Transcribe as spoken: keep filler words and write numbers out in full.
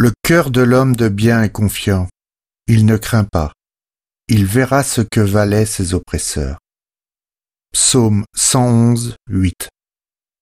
Le cœur de l'homme de bien est confiant. Il ne craint pas. Il verra ce que valaient ses oppresseurs. Psaume cent onze, huit.